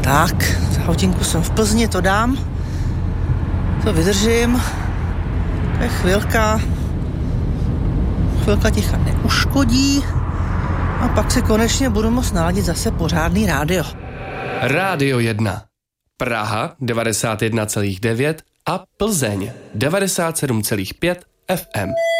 Tak, za hodinku jsem v Plzni, to dám. To vydržím. To je chvilka. Chvilka ticha neuškodí. A pak si konečně budu moct naladit zase pořádný rádio. Rádio 1. Praha 91,9 a Plzeň 97,5 FM.